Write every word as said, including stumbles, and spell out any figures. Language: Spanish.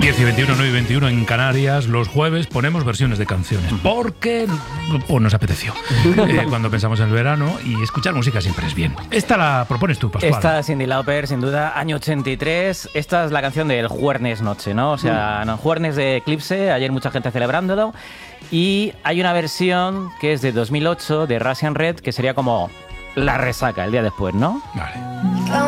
diez y veintiuno, nueve y veintiuno en Canarias. Los jueves ponemos versiones de canciones porque pues, nos apeteció eh, cuando pensamos en el verano, y escuchar música siempre es bien. Esta la propones tú, Pascual. Esta Cyndi Lauper, sin duda, año ochenta y tres. Esta es la canción del Juernes Noche, ¿no? O sea, mm. no, Juernes de Eclipse, ayer mucha gente celebrándolo. Y hay una versión que es de dos mil ocho de Russian Red, que sería como la resaca el día después, ¿no? Vale.